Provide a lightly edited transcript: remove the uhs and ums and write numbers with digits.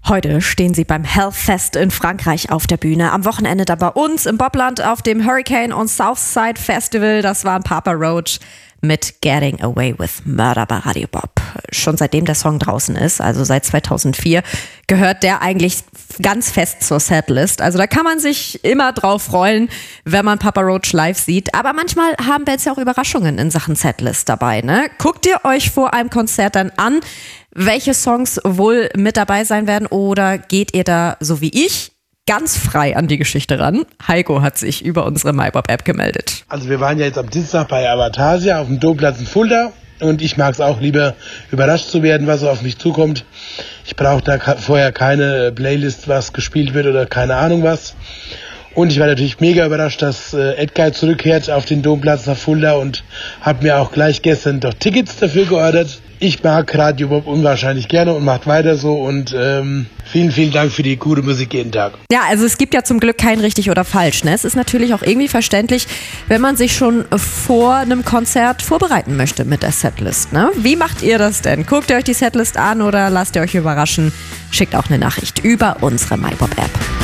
Heute stehen sie beim Hellfest in Frankreich auf der Bühne. Am Wochenende dann bei uns im Bobland auf dem Hurricane und Southside Festival. Das war Papa Roach mit Getting Away with Murder bei Radio Bob. Schon seitdem der Song draußen ist, also seit 2004, gehört der eigentlich ganz fest zur Setlist. Also da kann man sich immer drauf freuen, wenn man Papa Roach live sieht. Aber manchmal haben Bands ja auch Überraschungen in Sachen Setlist dabei, ne? Guckt ihr euch vor einem Konzert dann an, welche Songs wohl mit dabei sein werden, oder geht ihr da, so wie ich, ganz frei an die Geschichte ran? Heiko hat sich über unsere MyBob-App gemeldet. Also wir waren ja jetzt am Dienstag bei Avatasia auf dem Domplatz in Fulda und ich mag es auch lieber, überrascht zu werden, was so auf mich zukommt. Ich brauche da vorher keine Playlist, was gespielt wird oder keine Ahnung was. Und ich war natürlich mega überrascht, dass Edguy zurückkehrt auf den Domplatz nach Fulda und habe mir auch gleich gestern doch Tickets dafür geordert. Ich mag Radio Bob unwahrscheinlich gerne und macht weiter so und vielen, vielen Dank für die gute Musik jeden Tag. Ja, also es gibt ja zum Glück kein richtig oder falsch, ne? Es ist natürlich auch irgendwie verständlich, wenn man sich schon vor einem Konzert vorbereiten möchte mit der Setlist, ne? Wie macht ihr das denn? Guckt ihr euch die Setlist an oder lasst ihr euch überraschen? Schickt auch eine Nachricht über unsere MyBob-App.